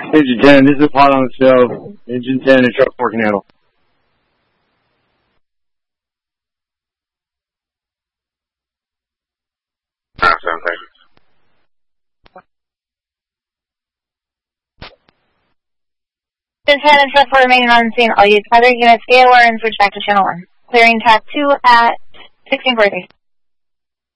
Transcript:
Engine 10, this is hot on the show. Engine 10 and truck forking handle. Engine 10 and truck 4 remaining on scene. All use other units AOR and switch back to channel 1. Clearing TAC 2 at 1643.